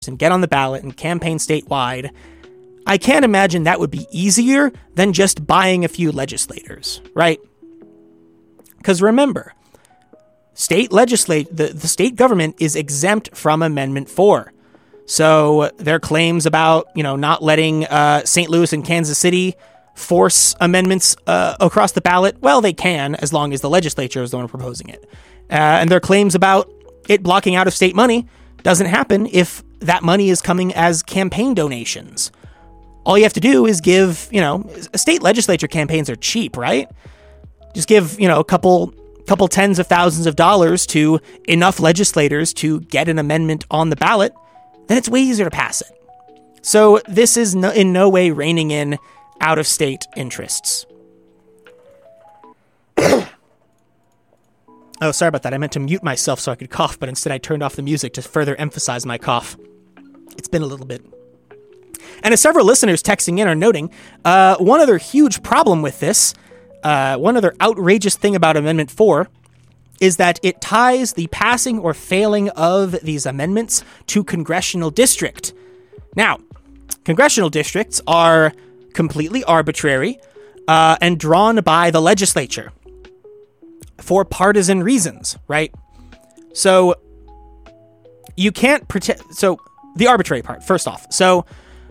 and get on the ballot and campaign statewide, I can't imagine that would be easier than just buying a few legislators, right? Because remember, the state government is exempt from Amendment 4. So their claims about, not letting St. Louis and Kansas City force amendments across the ballot, well, they can, as long as the legislature is the one proposing it. And their claims about it blocking out of state money doesn't happen if that money is coming as campaign donations. All you have to do is give, state legislature campaigns are cheap, right? Just give, a couple tens of thousands of dollars to enough legislators to get an amendment on the ballot, then it's way easier to pass it. So this is in no way reining in out-of-state interests. Oh, sorry about that. I meant to mute myself so I could cough, but instead I turned off the music to further emphasize my cough. It's been a little bit. And as several listeners texting in are noting, one other huge problem with this, one other outrageous thing about Amendment 4 is that it ties the passing or failing of these amendments to congressional district. Now, congressional districts are completely arbitrary and drawn by the legislature for partisan reasons, right? So you can't pretend. So the arbitrary part, first off. So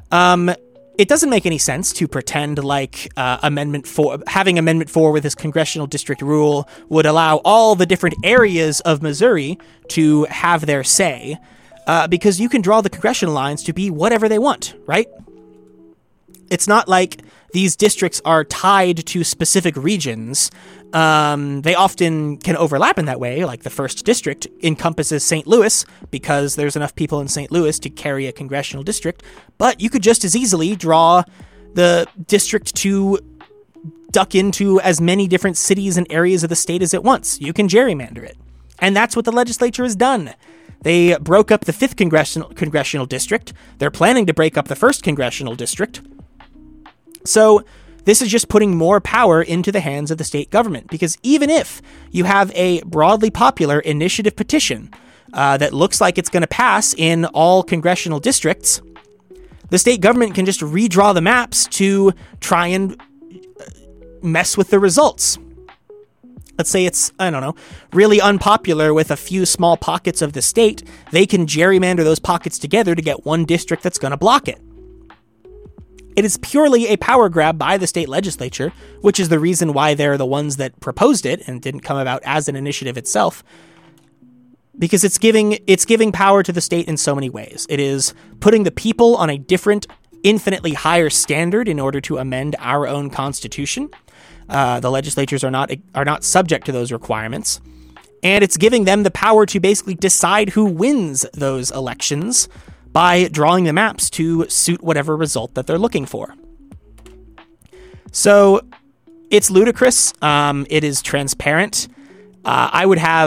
it doesn't make any sense to pretend like having Amendment 4 with this congressional district rule would allow all the different areas of Missouri to have their say, because you can draw the congressional lines to be whatever they want, right? It's not like these districts are tied to specific regions. They often can overlap in that way, like the 1st District encompasses St. Louis because there's enough people in St. Louis to carry a congressional district, but you could just as easily draw the district to duck into as many different cities and areas of the state as it wants. You can gerrymander it. And that's what the legislature has done. They broke up the 5th congressional district. They're planning to break up the 1st congressional district. So this is just putting more power into the hands of the state government, because even if you have a broadly popular initiative petition that looks like it's going to pass in all congressional districts, the state government can just redraw the maps to try and mess with the results. Let's say it's, really unpopular with a few small pockets of the state. They can gerrymander those pockets together to get one district that's going to block it. It is purely a power grab by the state legislature, which is the reason why they're the ones that proposed it and didn't come about as an initiative itself, because it's giving power to the state in so many ways. It is putting the people on a different, infinitely higher standard in order to amend our own constitution. The legislatures are not subject to those requirements, and it's giving them the power to basically decide who wins those elections by drawing the maps to suit whatever result that they're looking for. So it's ludicrous. It is transparent. I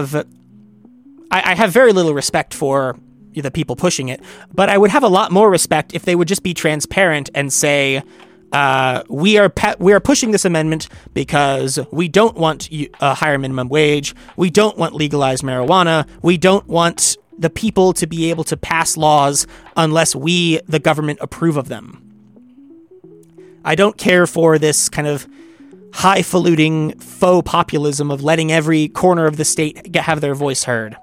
have very little respect for the people pushing it, but I would have a lot more respect if they would just be transparent and say, we are pushing this amendment because we don't want a higher minimum wage. We don't want legalized marijuana. We don't want the people to be able to pass laws unless we, the government, approve of them. I don't care for this kind of highfalutin faux populism of letting every corner of the state have their voice heard.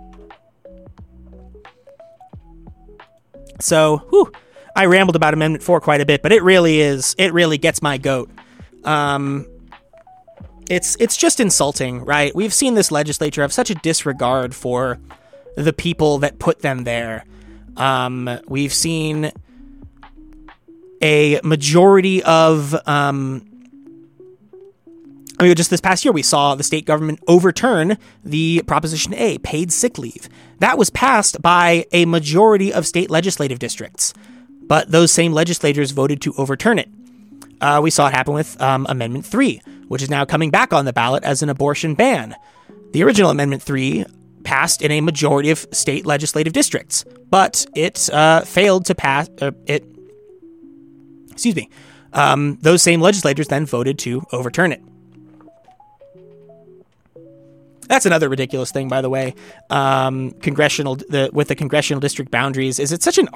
So, I rambled about Amendment 4 quite a bit, but it really gets my goat. It's just insulting, right? We've seen this legislature have such a disregard for the people that put them there. We've seen a majority of, just this past year, we saw the state government overturn the Proposition A, paid sick leave. That was passed by a majority of state legislative districts, but those same legislators voted to overturn it. We saw it happen with Amendment 3, which is now coming back on the ballot as an abortion ban. The original Amendment 3 passed in a majority of state legislative districts, but it failed to pass. Those same legislators then voted to overturn it. That's another ridiculous thing, by the way. With the congressional district boundaries, is it's such an